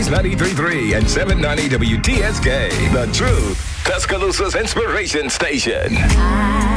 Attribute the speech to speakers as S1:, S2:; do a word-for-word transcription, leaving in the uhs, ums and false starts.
S1: Kicks ninety-three point three and seven ninety W T S K. The Truth, Tuscaloosa's inspiration station.